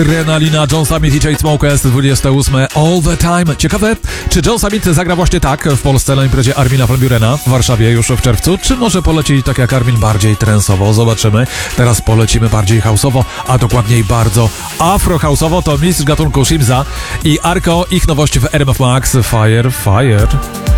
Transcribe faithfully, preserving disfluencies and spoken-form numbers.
Renalina, John Summit i Chainsmokers, dwudzieste ósme All the Time. Ciekawe, czy John Summit zagra właśnie tak w Polsce na imprezie Armina van Burena w Warszawie już w czerwcu, czy może poleci tak jak Armin bardziej trensowo? Zobaczymy. Teraz polecimy bardziej house'owo, a dokładniej bardzo afro-house'owo. To mistrz gatunku Shimza i Arko, ich nowość w R M F Max Fire Fire.